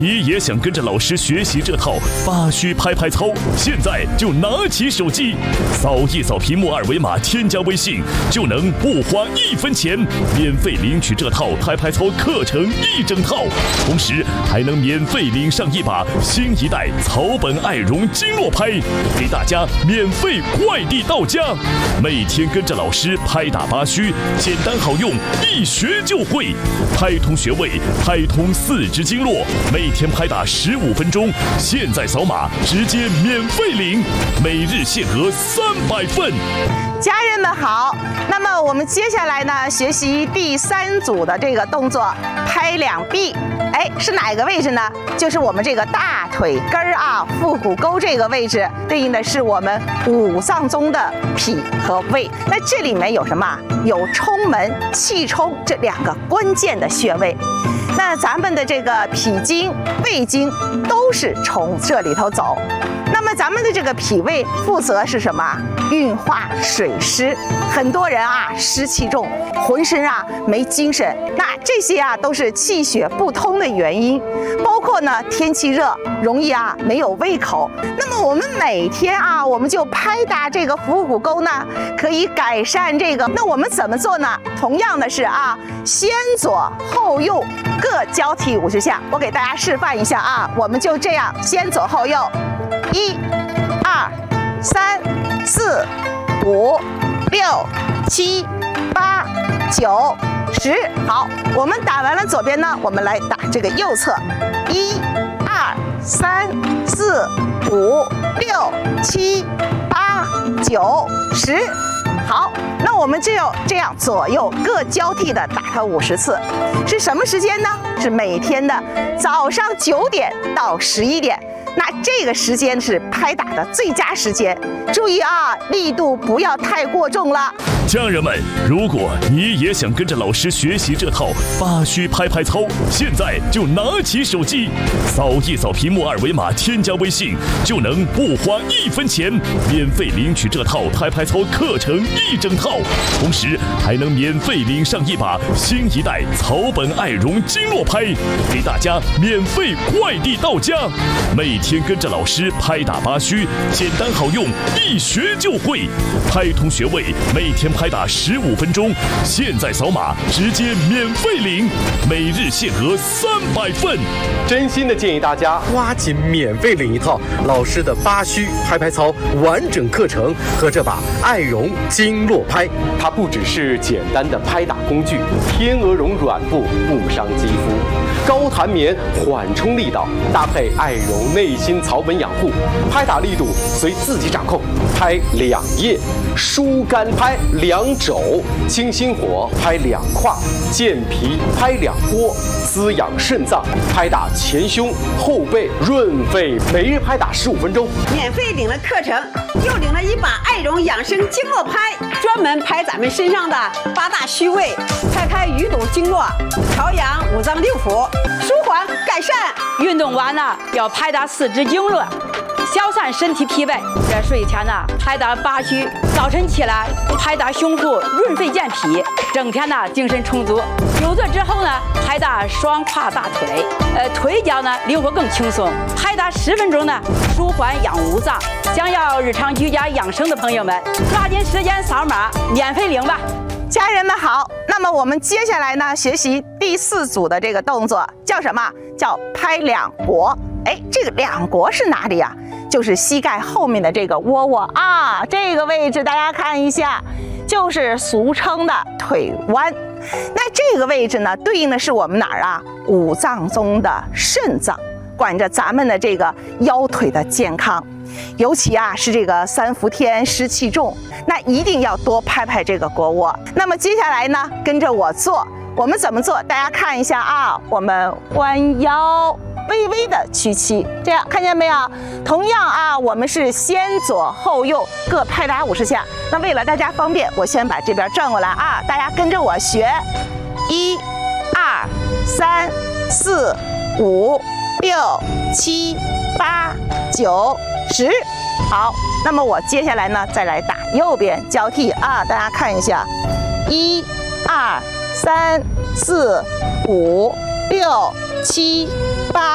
你也想跟着老师学习这套八虚拍拍操？现在就拿起手机，扫一扫屏幕二维码，添加微信，就能不花1分钱，免费领取这套拍拍操课程1整套，同时还能免费领上一把新一代草本爱绒经络拍，给大家免费快递到家。每天跟着老师拍打八虚，简单好用，一学就会。拍通穴位，拍通4肢经络，每天拍打15分钟，现在扫码直接免费领，每日限额300份。 家人们好，那么我们接下来呢，学习第3组的这个动作，拍两臂。是哪个位置呢？就是我们这个大腿根儿啊，腹股沟这个位置，对应的是我们五脏中的脾和胃。那这里面有什么？有冲门、气冲这2个关键的穴位。那咱们的这个脾经、胃经都是从这里头走。那么咱们的这个脾胃负责是什么？运化水湿。很多人啊湿气重，浑身啊没精神，那这些啊都是气血不通的原因。包括呢天气热，容易啊没有胃口。那么我们每天啊，我们就拍打这个腹股沟呢，可以改善这个。那我们怎么做呢？同样的是啊，先左后右各交替50下。我给大家示范一下啊，我们就这样先左后右，1、2、3、4、5、6、7、8、9、10。好，我们打完了左边呢，我们来打这个右侧，1、2、3、4、5、6、7、8、9、10。好，那我们就这样左右各交替的打它50次，是什么时间呢？是每天的早上9点到11点。那这个时间是拍打的最佳时间，注意啊，力度不要太过重了。 家人们，如果你也想跟着老师学习这套八虚拍拍操，现在就拿起手机，扫一扫屏幕二维码，添加微信，就能不花1分钱，免费领取这套拍拍操课程1整套，同时还能免费领上一把新一代草本爱绒经络拍，给大家免费快递到家。每天跟着老师拍打八虚，简单好用，一学就会。拍通穴位，每天拍打15分钟，现在扫码直接免费领，每日限额300份。 真心的建议大家抓紧免费领一套老师的八虚拍拍操完整课程和这把爱绒经络拍。它不只是简单的拍打工具，天鹅绒软布不伤肌肤，高弹棉缓冲力道，搭配爱绒内心草本养护，拍打力度随自己掌控。拍2页，疏肝拍2肘，清心火拍2胯，健脾拍2波，滋养肾脏拍打前胸后背，润肺。每日拍打15分钟， 免费领了课程，又领了一把爱绒养生经络拍，专门拍咱们身上的8大虚位，拍开鱼肚经络，调养5脏6腑，舒缓改善。 运动完呢，要拍打4肢经络，消散身体疲惫。在睡前呢，拍打八虚；早晨起来拍打胸腹，润肺健脾，整天呢精神充足。久坐之后呢，拍打双胯大腿，腿脚呢灵活更轻松。拍打10分钟呢，舒缓养五脏。想要日常居家养生的朋友们，抓紧时间扫码免费领吧。 家人们好，那么我们接下来呢，学习第4组的这个动作，叫什么？叫拍2腘。这个2腘是哪里呀？就是膝盖后面的这个窝窝啊，这个位置大家看一下，就是俗称的腿弯。那这个位置呢，对应的是我们哪儿啊？五脏中的肾脏，管着咱们的这个腰腿的健康。尤其啊是这个3伏天湿气重，那一定要多拍拍这个腘窝。那么接下来呢，跟着我做，我们怎么做？大家看一下啊，我们弯腰，微微的屈膝，这样看见没有？同样啊，我们是先左后右各拍打50下。那为了大家方便，我先把这边转过来啊，大家跟着我学，1、2、3、4、5、6、7、8、9、10。好，那么我接下来呢，再来打右边交替啊，大家看一下，1、2、3、4、5、6、7、8、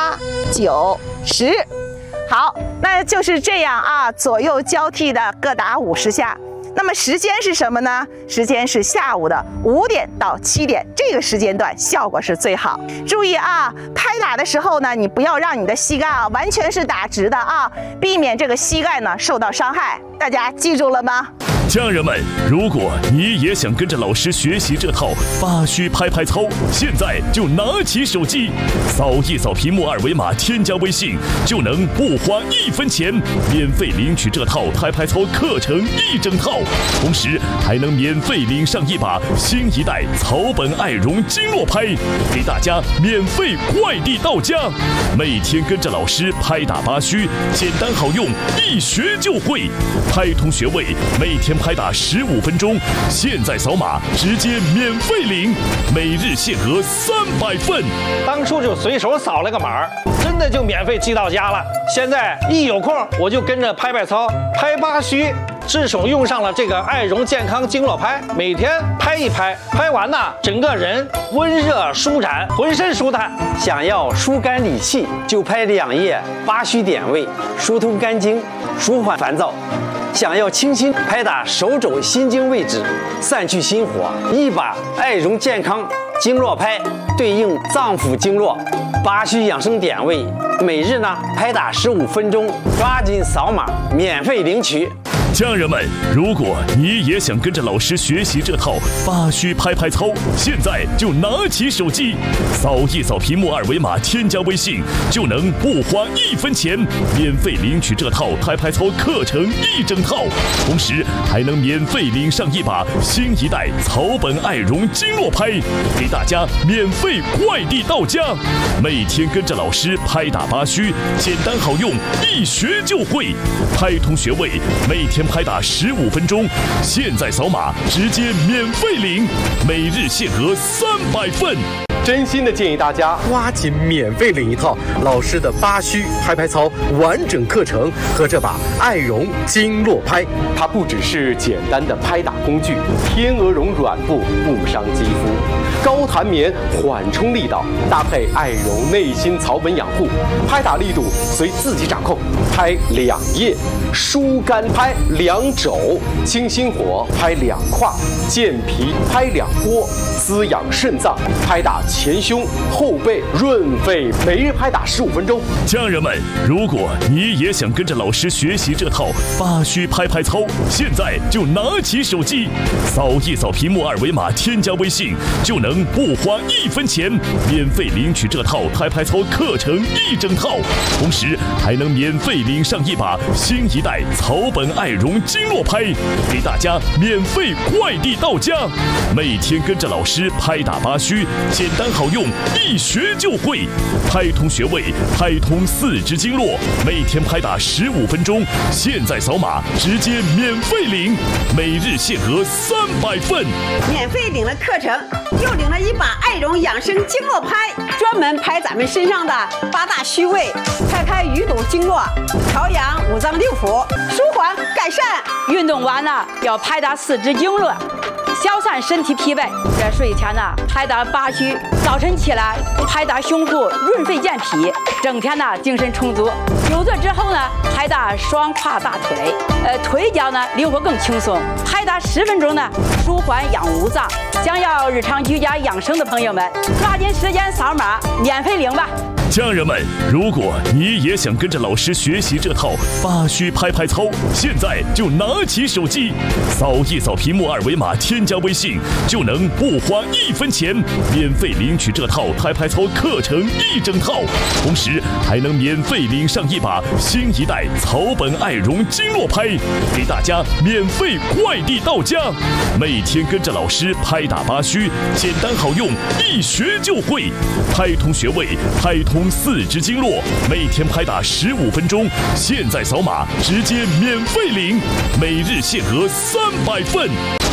9、10。好，那就是这样啊，左右交替的各打50下。那么时间是什么呢？时间是下午的5点到7点，这个时间段效果是最好。注意啊，拍打的时候呢，你不要让你的膝盖啊完全是打直的啊，避免这个膝盖呢受到伤害。大家记住了吗？ 家人们，如果你也想跟着老师学习这套八虚拍拍操，现在就拿起手机，扫一扫屏幕二维码，添加微信，就能不花1分钱，免费领取这套拍拍操课程1整套，同时还能免费领上一把新一代草本爱绒经络拍，给大家免费快递到家。每天跟着老师拍打八虚，简单好用，一学就会。拍通穴位，每天拍打15分钟，现在扫码直接免费领，每日限额300份。 当初就随手扫了个码，真的就免费寄到家了。现在一有空我就跟着拍拍操，拍八虚，至手用上了这个爱绒健康经络拍，每天拍一拍，拍完呢，整个人温热舒展，浑身舒坦。 想要疏肝理气，就拍2页八虚点位，疏通肝经，舒缓烦躁。想要清新，拍打手肘心经位置，散去心火，一把爱绒健康经络拍对应脏腑经络八虚养生点位，每日呢拍打15分钟，抓紧扫码免费领取。 家人们，如果你也想跟着老师学习这套八虚拍拍操，现在就拿起手机，扫一扫屏幕二维码，添加微信，就能不花1分钱，免费领取这套拍拍操课程1整套，同时还能免费领上一把新一代草本爱绒经络拍，给大家免费快递到家。每天跟着老师拍打八虚，简单好用，一学就会。拍通穴位，每天拍打15分钟，现在扫码直接免费领，每日限额300份。 真心的建议大家抓紧免费领一套老师的八虚拍拍操完整课程和这把爱绒经络拍。它不只是简单的拍打工具，天鹅绒软布不伤肌肤，高弹棉缓冲力道，搭配爱绒内心草本养护，拍打力度随自己掌控。拍2页，疏肝拍2肘，清心火拍2胯，健脾拍2波，滋养肾脏拍打前胸后背，润肺，每日拍打15分钟。 家人们，如果你也想跟着老师学习这套八虚拍拍操，现在就拿起手机，扫一扫屏幕二维码，添加微信，就能不花1分钱，免费领取这套拍拍操课程1整套，同时还能免费领上一把新一代草本爱绒经络拍，给大家免费快递到家。每天跟着老师拍打八虚，简单好用，一学就会。拍通穴位，拍通4肢经络，每天拍打15分钟，现在扫码直接免费领，每日限额300份。 免费领了课程，又领了一把爱绒养生经络拍，专门拍咱们身上的8大虚位，拍开鱼肚经络，调养5脏6腑，舒缓改善。 运动完了要拍打4肢经络，消散身体疲惫。这睡前呢拍打八虚，早晨起来拍打胸腹，润肺健脾，整天呢精神充足。久坐之后呢拍打双胯大腿，腿脚呢灵活更轻松。拍打10分钟呢舒缓养五脏。想要日常居家养生的朋友们，抓紧时间扫码免费领吧。 家人们，如果你也想跟着老师学习这套八虚拍拍操，现在就拿起手机，扫一扫屏幕二维码，添加微信，就能不花1分钱，免费领取这套拍拍操课程1整套，同时还能免费领上一把新一代草本爱绒经络拍，给大家免费快递到家。每天跟着老师拍打八虚，简单好用，一学就会。拍通穴位，拍通4肢经络，每天拍打15分钟，现在扫码直接免费领，每日限额300份。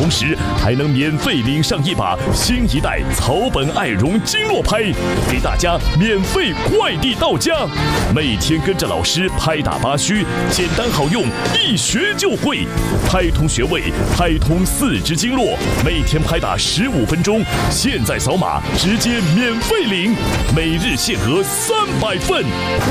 同时还能免费领上一把新一代草本爱绒经络拍，给大家免费快递到家。每天跟着老师拍打八虚，简单好用，一学就会。拍通穴位，拍通4肢经络，每天拍打15分钟。现在扫码直接免费领，每日限额300份。